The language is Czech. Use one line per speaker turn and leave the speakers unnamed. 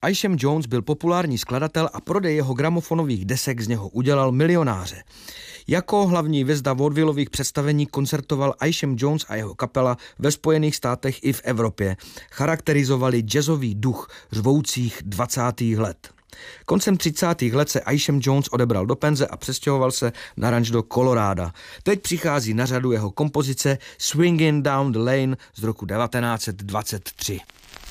Isham Jones byl populární skladatel a prodej jeho gramofonových desek z něho udělal milionáře. Jako hlavní hvězda vaudevillových představení koncertoval Isham Jones a jeho kapela ve Spojených státech i v Evropě. Charakterizovali jazzový duch řvoucích 20. let. Koncem 30. let se Isham Jones odebral do penze a přestěhoval se na ranč do Coloráda. Teď přichází na řadu jeho kompozice Swingin' Down the Lane z roku 1923.